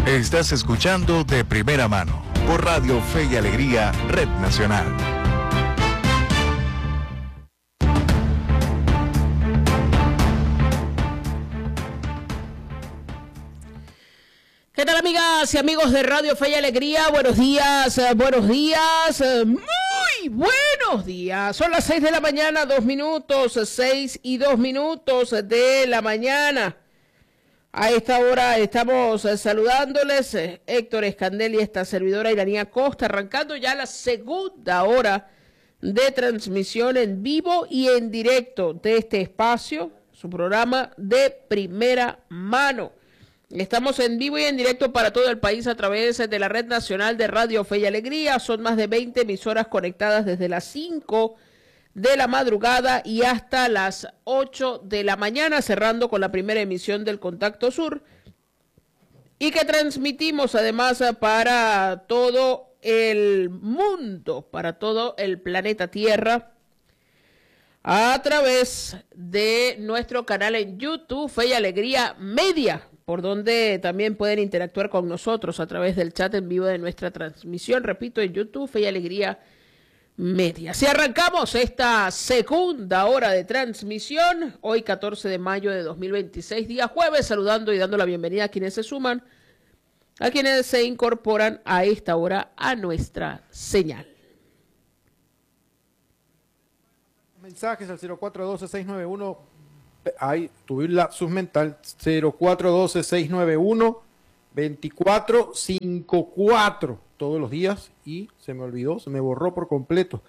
Estás escuchando De Primera Mano por Radio Fe y Alegría, Red Nacional. ¿Qué tal, amigas y amigos de Radio Fe y Alegría? Buenos días, muy buenos días. Son las 6 de la mañana, 2 minutos, 6 y 2 minutos de la mañana. A esta hora estamos saludándoles, Héctor Escandel y esta servidora Iranía Costa, arrancando ya la segunda hora de transmisión en vivo y en directo de este espacio, su programa De Primera Mano. Estamos en vivo y en directo para todo el país a través de la Red Nacional de Radio Fe y Alegría. Son más de 20 emisoras conectadas desde las 5 de la madrugada y hasta las 8 de la mañana, cerrando con la primera emisión del Contacto Sur, y que transmitimos además para todo el mundo, para todo el planeta Tierra, a través de nuestro canal en YouTube, Fe y Alegría Media, por donde también pueden interactuar con nosotros a través del chat en vivo de nuestra transmisión. Repito, en YouTube, Fe y Alegría Media. Si arrancamos esta segunda hora de transmisión, hoy 14 de mayo de 2026, día jueves, saludando y dando la bienvenida a quienes se suman, a quienes se incorporan a esta hora a nuestra señal. Mensajes al 0412-691, ahí tuve la submental, 0412-691-2454, todos los días, y se me olvidó, se me borró por completo.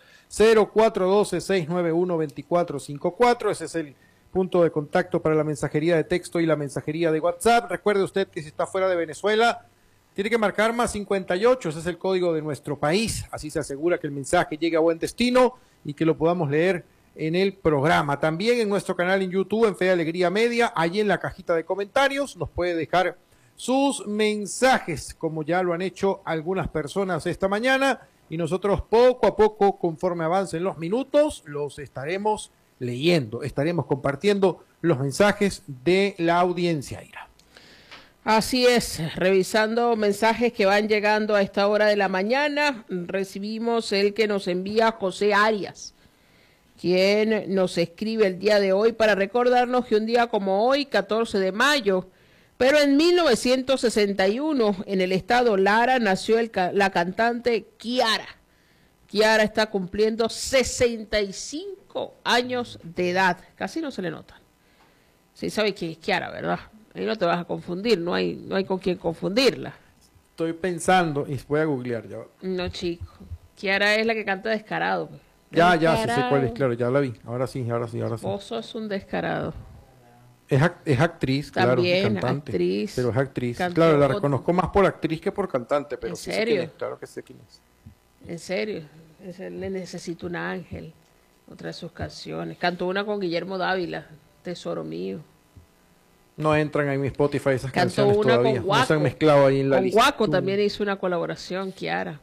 0412-691-2454, ese es el punto de contacto para la mensajería de texto y la mensajería de WhatsApp. Recuerde usted que si está fuera de Venezuela, tiene que marcar más 58, ese es el código de nuestro país, así se asegura que el mensaje llegue a buen destino y que lo podamos leer en el programa. También en nuestro canal en YouTube, en Fe y Alegría Media, allí en la cajita de comentarios nos puede dejar sus mensajes, como ya lo han hecho algunas personas esta mañana, y nosotros poco a poco, conforme avancen los minutos, los estaremos leyendo, estaremos compartiendo los mensajes de la audiencia, Ira. Así es, revisando mensajes que van llegando a esta hora de la mañana, recibimos el que nos envía José Arias, quien nos escribe el día de hoy para recordarnos que un día como hoy, 14 de mayo, pero en 1961, en el estado Lara, nació la cantante Kiara. Kiara está cumpliendo 65 años de edad. Casi no se le nota. Sí sabe quién es Kiara, ¿verdad? Ahí no te vas a confundir, no hay con quién confundirla. Estoy pensando, y voy a googlear ya. No, chico. Kiara es la que canta Descarado. Ya, sí sé cuál es, claro, ya la vi. Ahora sí. Vos sos un descarado. Es actriz, también, claro, cantante. Actriz, pero es actriz. cantó, claro, la reconozco más por actriz que por cantante, pero ¿en sí serio? sé quién es, claro que sé quién es. En serio, le necesito un ángel, otra de sus canciones. Cantó una con Guillermo Dávila, Tesoro Mío. No entran en mi Spotify esas Cantó canciones una todavía. con Guaco. No se han mezclado ahí en la lista. Con Guaco también hizo una colaboración, Kiara.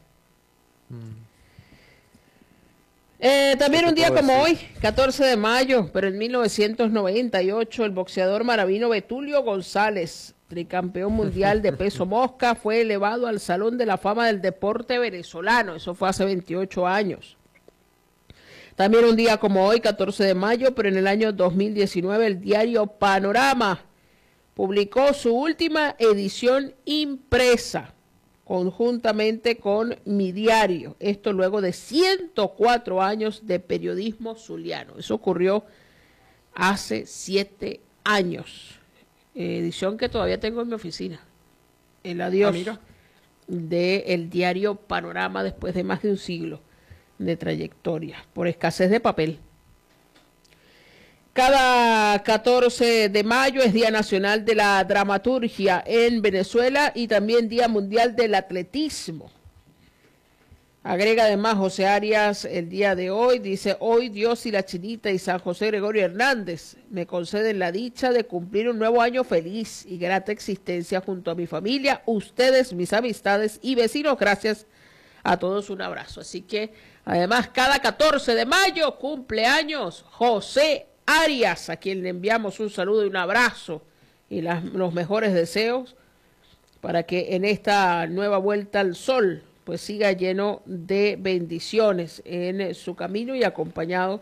También un día como hoy, 14 de mayo, pero en 1998, el boxeador maravino Betulio González, tricampeón mundial de peso mosca, fue elevado al Salón de la Fama del Deporte Venezolano. Eso fue hace 28 años. También un día como hoy, 14 de mayo, pero en el año 2019, el diario Panorama publicó su última edición impresa, conjuntamente con Mi Diario. Esto luego de 104 años de periodismo zuliano. Eso ocurrió hace 7 años. Edición que todavía tengo en mi oficina. El adiós del diario Panorama después de más de un siglo de trayectoria, por escasez de papel. Cada 14 de mayo es Día Nacional de la Dramaturgia en Venezuela y también Día Mundial del Atletismo. Agrega además José Arias el día de hoy, dice: hoy Dios y la Chinita y San José Gregorio Hernández me conceden la dicha de cumplir un nuevo año feliz y grata existencia junto a mi familia, ustedes, mis amistades y vecinos. Gracias a todos, un abrazo. Así que además cada 14 de mayo cumpleaños José Arias, a quien le enviamos un saludo y un abrazo y los mejores deseos para que en esta nueva vuelta al sol pues siga lleno de bendiciones en su camino y acompañado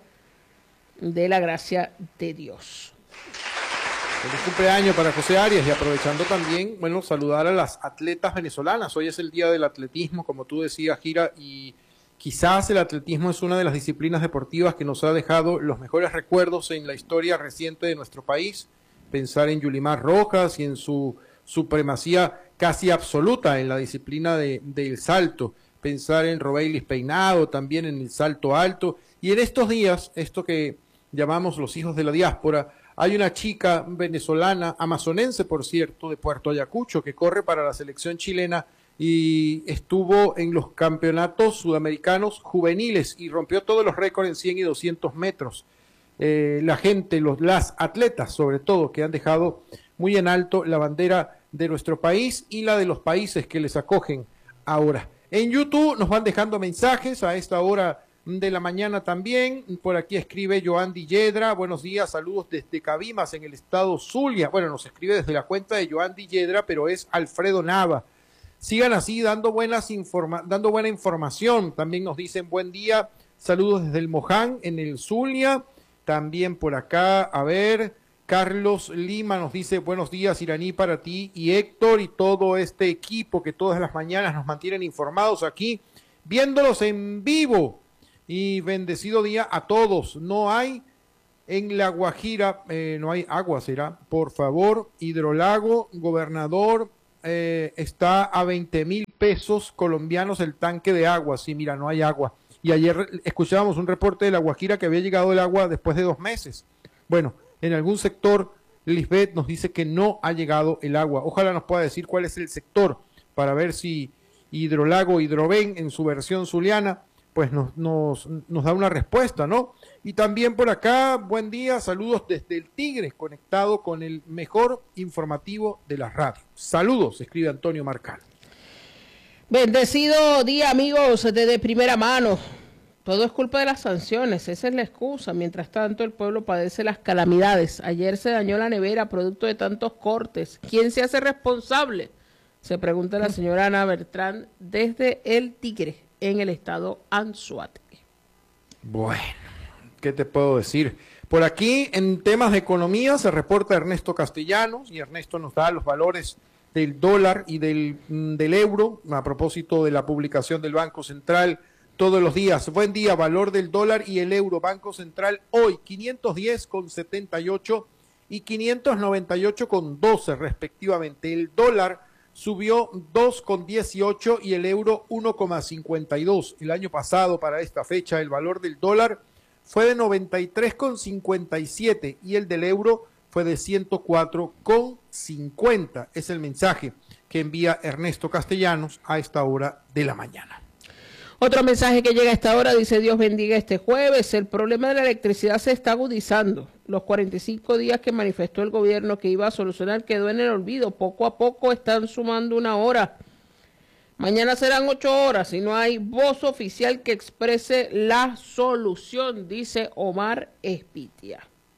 de la gracia de Dios. Feliz cumpleaños para José Arias y aprovechando también, bueno, saludar a las atletas venezolanas. Hoy es el día del atletismo, como tú decías, Gira, y quizás el atletismo es una de las disciplinas deportivas que nos ha dejado los mejores recuerdos en la historia reciente de nuestro país. Pensar en Yulimar Rojas y en su supremacía casi absoluta en la disciplina del salto. Pensar en Robeylis Peinado, también en el salto alto. Y en estos días, esto que llamamos los hijos de la diáspora, hay una chica venezolana, amazonense por cierto, de Puerto Ayacucho, que corre para la selección chilena y estuvo en los campeonatos sudamericanos juveniles y rompió todos los récords en 100 y 200 metros. La gente, las atletas sobre todo, que han dejado muy en alto la bandera de nuestro país y la de los países que les acogen ahora. En YouTube nos van dejando mensajes a esta hora de la mañana también. Por aquí escribe Joandy Yedra, buenos días, saludos desde Cabimas en el estado Zulia. Bueno, nos escribe desde la cuenta de Joandy Yedra, pero es Alfredo Nava. Sigan así dando buena información. También nos dicen buen día, saludos desde el Moján en el Zulia. También por acá, a ver, Carlos Lima nos dice buenos días, Iraní, para ti y Héctor y todo este equipo que todas las mañanas nos mantienen informados aquí, viéndolos en vivo. Y bendecido día a todos. No hay en La Guajira, no hay agua, será. Por favor, Hidrolago, gobernador, está a 20,000 pesos colombianos el tanque de agua. Sí, mira, no hay agua. Y ayer escuchábamos un reporte de La Guajira que había llegado el agua después de 2 meses. Bueno, en algún sector, Lisbeth nos dice que no ha llegado el agua. Ojalá nos pueda decir cuál es el sector para ver si Hidrolago, Hidroven, en su versión zuliana, pues nos da una respuesta, ¿no? Y también por acá, buen día, saludos desde el Tigre, conectado con el mejor informativo de la radio. Saludos, escribe Antonio Marcal. Bendecido día, amigos, desde primera mano. Todo es culpa de las sanciones, esa es la excusa. Mientras tanto, el pueblo padece las calamidades. Ayer se dañó la nevera producto de tantos cortes. ¿Quién se hace responsable? Se pregunta la señora Ana Bertrán desde el Tigre, en el estado Anzoátegui. Bueno, ¿qué te puedo decir? Por aquí, en temas de economía, se reporta Ernesto Castellanos, y Ernesto nos da los valores del dólar y del euro, a propósito de la publicación del Banco Central todos los días. Buen día, valor del dólar y el euro, Banco Central hoy, 510,78 y 598,12 respectivamente. El dólar subió 2,18 y el euro 1,52. El año pasado, para esta fecha, el valor del dólar fue de 93,57 y el del euro fue de 104,50. Es el mensaje que envía Ernesto Castellanos a esta hora de la mañana. Otro mensaje que llega a esta hora dice: Dios bendiga este jueves. El problema de la electricidad se está agudizando. Los 45 días que manifestó el gobierno que iba a solucionar quedó en el olvido. Poco a poco están sumando 1 hora. Mañana serán 8 horas y no hay voz oficial que exprese la solución, dice Omar Espitia.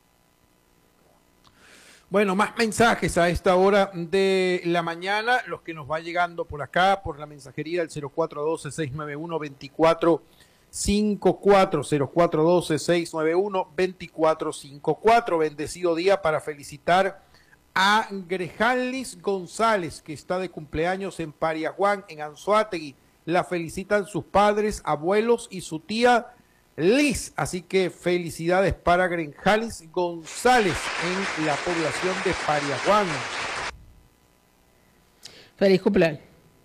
Bueno, más mensajes a esta hora de la mañana, los que nos va llegando por acá, por la mensajería del 0412-691-2454, 0412-691-2454. Bendecido día para felicitar a Grejalis González, que está de cumpleaños en Pariaguán, en Anzoátegui. La felicitan sus padres, abuelos y su tía Liz, así que felicidades para Grejalis González en la población de Pariaguán. Feliz cumpleaños.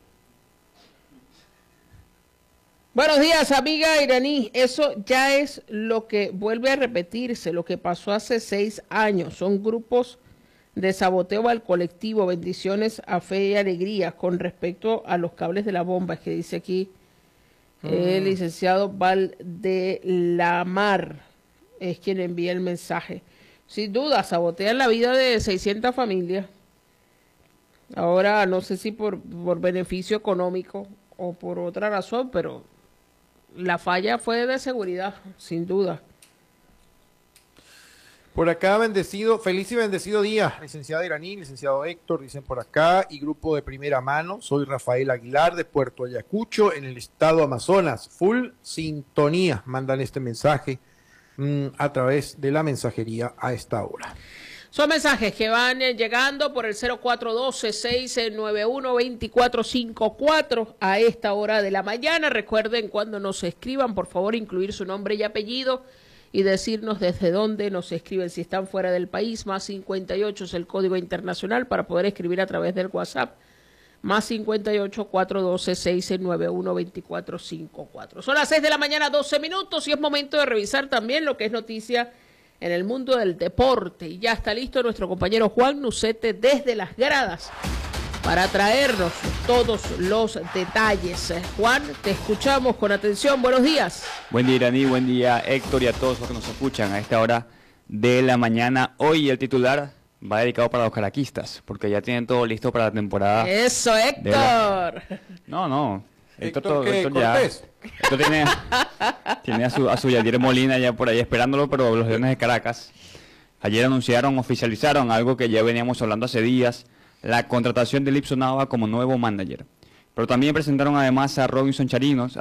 Buenos días, amiga Iraní. Eso ya es lo que vuelve a repetirse, lo que pasó hace 6 años. Son grupos de saboteo al colectivo. Bendiciones a Fe y Alegría. Con respecto a los cables de la bomba, es que dice aquí el licenciado Valdelamar es quien envía el mensaje. Sin duda, sabotean la vida de 600 familias. Ahora, no sé si por beneficio económico o por otra razón, pero la falla fue de seguridad, sin duda. Por acá, feliz y bendecido día, licenciada Iraní, licenciado Héctor, dicen por acá, y grupo de primera mano. Soy Rafael Aguilar de Puerto Ayacucho, en el estado Amazonas. Full sintonía, mandan este mensaje a través de la mensajería a esta hora. Son mensajes que van llegando por el 0412-691-2454 a esta hora de la mañana. Recuerden, cuando nos escriban, por favor, incluir su nombre y apellido y decirnos desde dónde nos escriben. Si están fuera del país, más 58 es el código internacional para poder escribir a través del WhatsApp. Más 58-412-691-2454. Son las 6 de la mañana, 12 minutos, y es momento de revisar también lo que es noticia en el mundo del deporte. Y ya está listo nuestro compañero Juan Nucete desde las gradas para traernos todos los detalles. Juan, te escuchamos con atención. Buenos días. Buen día, Iraní, buen día, Héctor, y a todos los que nos escuchan a esta hora de la mañana. Hoy el titular va dedicado para los caraquistas, porque ya tienen todo listo para la temporada. ¡Eso, Héctor! No. Héctor ya. Héctor tiene a su Yadier Molina ya por ahí esperándolo, pero los Leones de Caracas ayer oficializaron algo que ya veníamos hablando hace días, la contratación de Lipson Nava como nuevo manager. Pero también presentaron además a Robinson Chirinos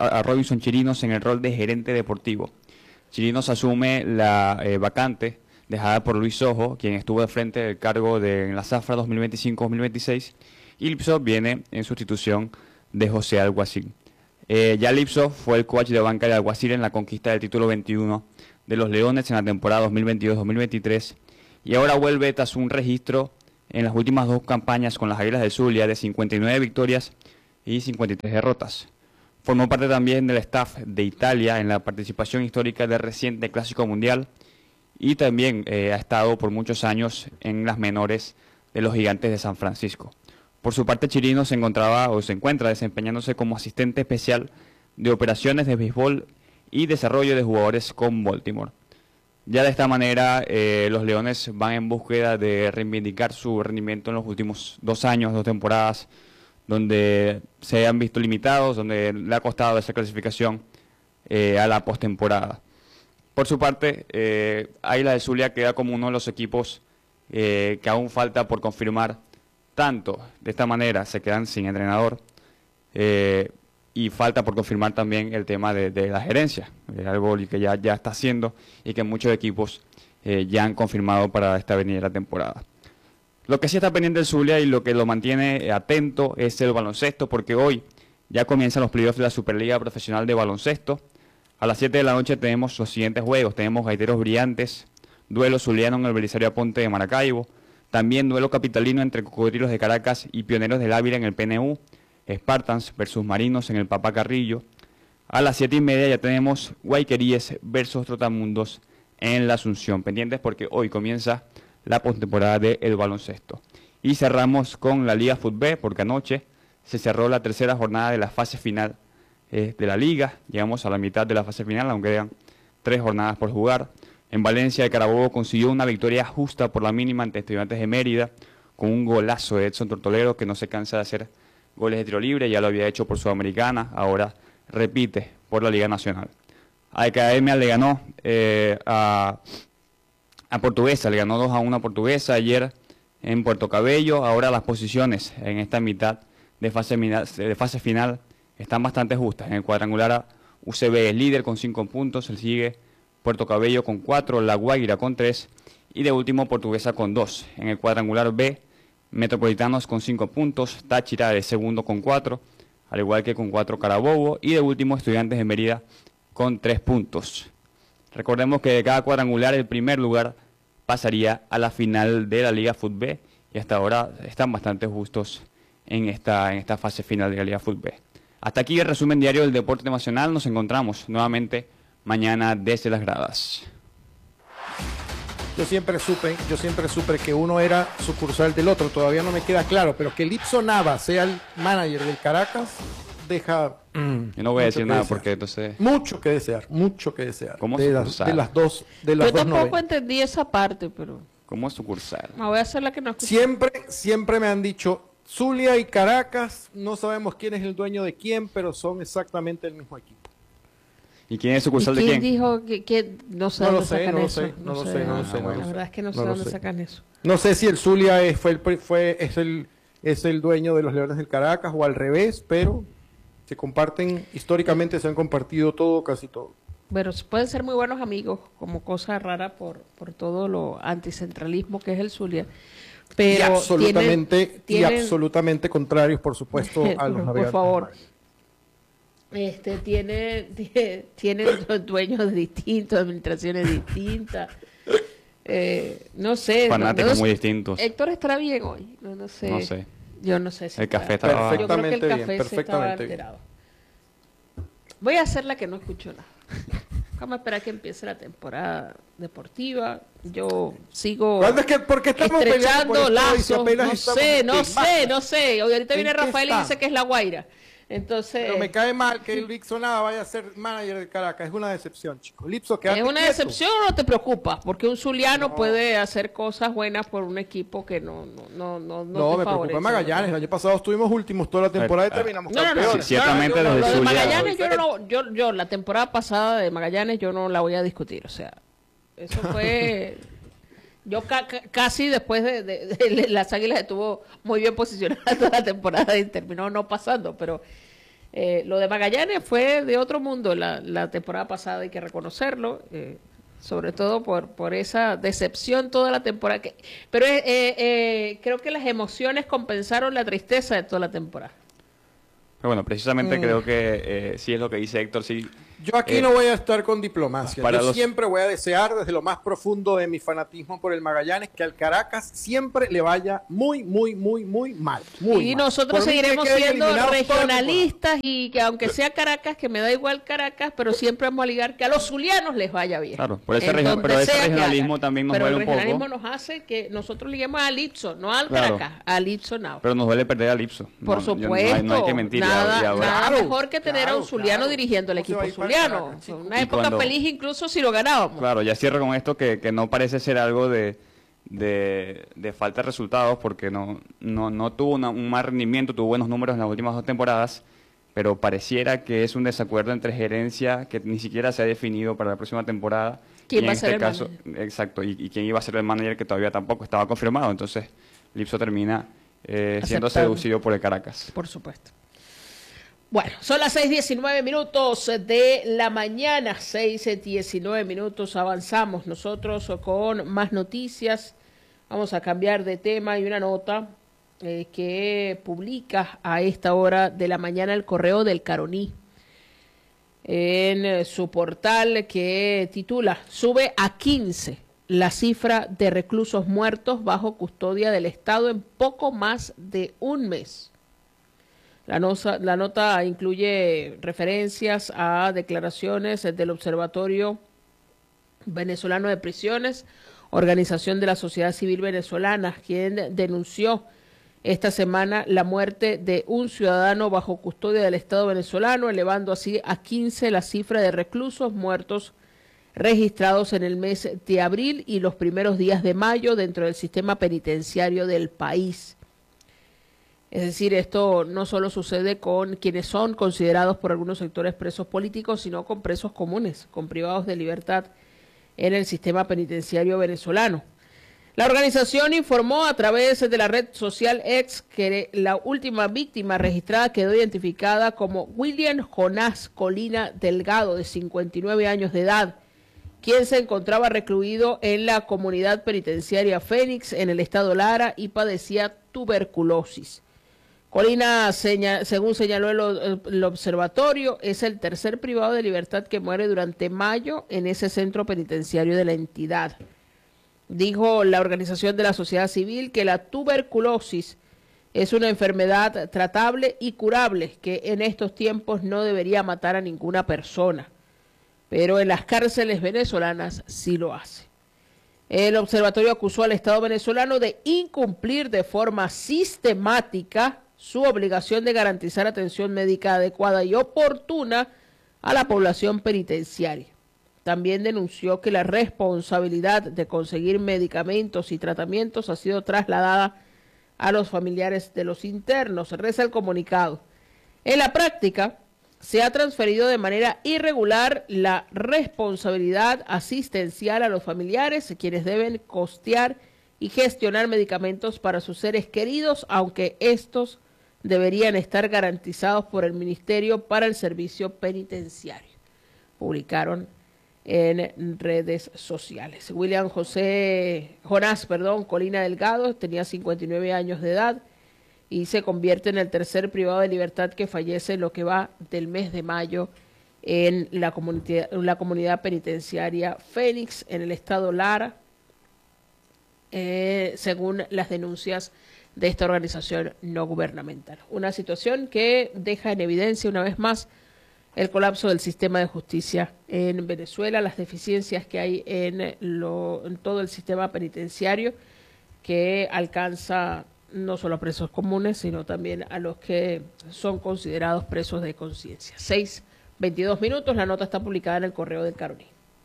en el rol de gerente deportivo. Chirinos asume la vacante dejada por Luis Sojo, quien estuvo al frente del cargo en la zafra 2025-2026, y Lipson viene en sustitución de José Alguacil. Ya Lipson fue el coach de banca de Alguacil en la conquista del título 21 de los Leones en la temporada 2022-2023, y ahora vuelve tras un registro en las últimas dos campañas con las Águilas del Zulia de 59 victorias y 53 derrotas. Formó parte también del staff de Italia en la participación histórica del reciente Clásico Mundial, y también ha estado por muchos años en las menores de los Gigantes de San Francisco. Por su parte, Chirinos se encuentra desempeñándose como asistente especial de operaciones de béisbol y desarrollo de jugadores con Baltimore. Ya de esta manera, los Leones van en búsqueda de reivindicar su rendimiento en los últimos 2 años, 2 temporadas, donde se han visto limitados, donde le ha costado esa clasificación a la postemporada. Por su parte, Águilas del Zulia queda como uno de los equipos que aún falta por confirmar. Tanto de esta manera se quedan sin entrenador y falta por confirmar también el tema de la gerencia, algo que ya está haciendo y que muchos equipos ya han confirmado para esta venidera temporada. Lo que sí está pendiente del Zulia y lo que lo mantiene atento es el baloncesto, porque hoy ya comienzan los playoffs de la Superliga Profesional de Baloncesto. A las 7 de la noche tenemos los siguientes juegos. Tenemos Gaiteros Brillantes, duelo zuliano en el Belisario Aponte de Maracaibo. También duelo capitalino entre Cocodrilos de Caracas y Pioneros del Ávila en el PNU. Spartans versus Marinos en el Papá Carrillo. A las 7:30 ya tenemos Guayqueríes versus Trotamundos en la Asunción. Pendientes porque hoy comienza la postemporada del baloncesto. Y cerramos con la Liga Fútbol, porque anoche se cerró la tercera jornada de la fase final de la Liga. Llegamos a la mitad de la fase final, aunque quedan 3 jornadas por jugar. En Valencia, el Carabobo consiguió una victoria justa por la mínima ante Estudiantes de Mérida, con un golazo de Edson Tortolero, que no se cansa de hacer goles de tiro libre, ya lo había hecho por Sudamericana, ahora repite por la Liga Nacional. A Academia le ganó a Portuguesa, le ganó 2-1 a Portuguesa ayer en Puerto Cabello. Ahora las posiciones en esta mitad de fase final están bastante justas. En el cuadrangular UCB es líder con 5 puntos, el sigue Puerto Cabello con 4, La Guaira con 3 y de último Portuguesa con 2. En el cuadrangular B, Metropolitanos con 5 puntos, Táchira es segundo con 4, al igual que con 4 Carabobo, y de último Estudiantes de Mérida con 3 puntos. Recordemos que de cada cuadrangular el primer lugar pasaría a la final de la Liga Fútbol y hasta ahora están bastante justos en esta fase final de la Liga Fútbol. Hasta aquí el resumen diario del deporte nacional. Nos encontramos nuevamente mañana desde las gradas. Yo siempre supe que uno era sucursal del otro, todavía no me queda claro, pero que Lipson Nava sea el manager del Caracas deja... Yo no voy a decir nada porque entonces... Mucho que desear. ¿Cómo de las dos Yo tampoco entendí esa parte, pero... ¿Cómo sucursal? Me voy a hacer la que no escuché. Siempre me han dicho, Zulia y Caracas, no sabemos quién es el dueño de quién, pero son exactamente el mismo equipo. ¿Y quién es sucursal de ¿Quién quién? dijo que no sé No lo dónde sé, sacan no lo eso? sé, no lo sé, no lo sé, no La lo sé. verdad es que no sé No lo dónde sé. sacan eso. No sé si el Zulia es el dueño de los Leones del Caracas o al revés, pero se comparten, históricamente se han compartido todo, casi todo. Pero pueden ser muy buenos amigos, como cosa rara por todo lo anticentralismo que es el Zulia. Pero y absolutamente contrarios, por supuesto, a los por navegantes. favor. Tienen dueños distintos, administraciones distintas. No sé. Fanáticos muy distintos. Héctor estará bien hoy. No sé. No sé. Yo no sé si El café está- estaba- Yo creo que el Perfectamente café bien, sí estaba perfectamente bien. alterado. Voy a hacer la que no escucho nada. Vamos a esperar que empiece la temporada deportiva. Yo sigo ¿Cuándo es que, por qué estamos peleando estrechando por esto y si lazos. apenas No estamos sé, en no clima? sé, no sé. Hoy ahorita ¿En viene qué Rafael y estamos? dice que es La Guaira. Entonces, Pero me cae mal que el Lipso Nava vaya a ser manager de Caracas. Es una decepción, chicos. Lipso, quédate ¿es una quieto. decepción o no te preocupas? Porque un zuliano puede hacer cosas buenas por un equipo que no No, te me favorece. preocupa Magallanes. El año pasado estuvimos últimos toda la temporada y terminamos No, no, no, campeones. Sí, ciertamente no, desde lo de Zulia- Magallanes yo la temporada pasada de Magallanes yo no la voy a discutir, o sea, eso fue yo casi después de las Águilas estuvo muy bien posicionada toda la temporada y terminó no pasando, pero lo de Magallanes fue de otro mundo la temporada pasada, hay que reconocerlo, sobre todo por esa decepción toda la temporada. Pero creo que las emociones compensaron la tristeza de toda la temporada. Pero bueno, precisamente creo que sí es lo que dice Héctor, sí. Yo aquí no voy a estar con diplomacia. para Yo los- siempre voy a desear, desde lo más profundo de mi fanatismo por el Magallanes, que al Caracas siempre le vaya muy, muy, muy, muy mal. Muy Y mal. nosotros Por mí que seguiremos queden siendo eliminados toda la regionalistas y que aunque sea Caracas, que me da igual Caracas, pero siempre vamos a ligar que a los zulianos les vaya bien. Claro, por ese En región- donde pero ese sea que regionalismo hagan. también nos pero duele el un poco. regionalismo nos hace que nosotros liguemos al Ipso, no al Claro. Caracas, al Ipso Now. Pero nos duele perder al Ipso. Por supuesto, No hay que mentir. nada, y ahora- nada Claro, mejor que tener a un claro, zuliano claro. dirigiendo el ¿Cómo se equipo va a ir para zuliano. Caracas, Fue chico? una Y época cuando- feliz incluso si lo ganábamos. Claro, ya cierro con esto que no parece ser algo de falta de resultados porque no tuvo un mal rendimiento, tuvo buenos números en las últimas 2 temporadas, pero pareciera que es un desacuerdo entre gerencia que ni siquiera se ha definido para la próxima temporada. ¿Quién Y va en a ser este el caso, manager? exacto, y quién iba a ser el manager que todavía tampoco estaba confirmado. Entonces, Lipso termina siendo Aceptando. seducido por el Caracas. Por supuesto. Bueno, son las 6:19 de la mañana, 6:19, avanzamos nosotros con más noticias. Vamos a cambiar de tema y una nota que publica a esta hora de la mañana el Correo del Caroní en su portal que titula "Sube a 15 la cifra de reclusos muertos bajo custodia del Estado en poco más de un mes". La nota incluye referencias a declaraciones del Observatorio Venezolano de Prisiones, organización de la sociedad civil venezolana, quien denunció esta semana la muerte de un ciudadano bajo custodia del Estado venezolano, elevando así a 15 la cifra de reclusos muertos registrados en el mes de abril y los primeros días de mayo dentro del sistema penitenciario del país. Es decir, esto no solo sucede con quienes son considerados por algunos sectores presos políticos, sino con presos comunes, con privados de libertad en el sistema penitenciario venezolano. La organización informó a través de la red social X que la última víctima registrada quedó identificada como William Jonás Colina Delgado, de 59 años de edad, quien se encontraba recluido en la comunidad penitenciaria Fénix en el estado Lara y padecía tuberculosis. Colina, según señaló el observatorio, es el tercer privado de libertad que muere durante mayo en ese centro penitenciario de la entidad. Dijo la organización de la sociedad civil que la tuberculosis es una enfermedad tratable y curable que en estos tiempos no debería matar a ninguna persona, pero en las cárceles venezolanas sí lo hace. El observatorio acusó al Estado venezolano de incumplir de forma sistemática su obligación de garantizar atención médica adecuada y oportuna a la población penitenciaria. También denunció que la responsabilidad de conseguir medicamentos y tratamientos ha sido trasladada a los familiares de los internos. Reza el comunicado. En la práctica, se ha transferido de manera irregular la responsabilidad asistencial a los familiares, quienes deben costear y gestionar medicamentos para sus seres queridos, aunque estos deberían estar garantizados por el Ministerio para el Servicio Penitenciario. Publicaron en redes sociales. Jonás Colina Delgado tenía 59 años de edad y se convierte en el tercer privado de libertad que fallece en lo que va del mes de mayo en la comunidad penitenciaria Fénix, en el estado Lara, según las denuncias de esta organización no gubernamental. Una situación que deja en evidencia una vez más el colapso del sistema de justicia en Venezuela, las deficiencias que hay en todo el sistema penitenciario, que alcanza no solo a presos comunes, sino también a los que son considerados presos de conciencia. 6:22, la nota está publicada en el Correo del Caroní.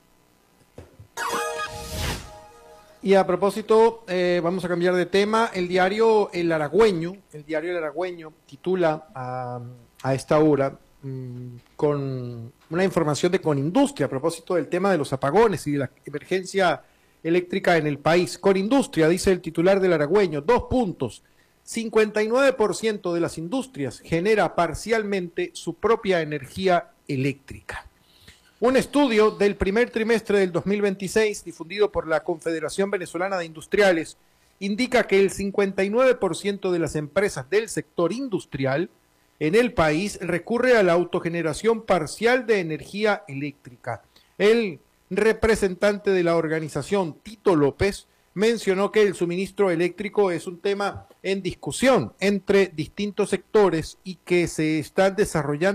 Y a propósito, vamos a cambiar de tema. El diario El Aragüeño titula a esta hora con una información de Conindustria a propósito del tema de los apagones y de la emergencia eléctrica en el país. Conindustria, dice el titular del Aragüeño, 2 puntos. 59% de las industrias genera parcialmente su propia energía eléctrica. Un estudio del primer trimestre del 2026, difundido por la Confederación Venezolana de Industriales, indica que el 59% de las empresas del sector industrial en el país recurre a la autogeneración parcial de energía eléctrica. El representante de la organización, Tito López, mencionó que el suministro eléctrico es un tema en discusión entre distintos sectores y que se están desarrollando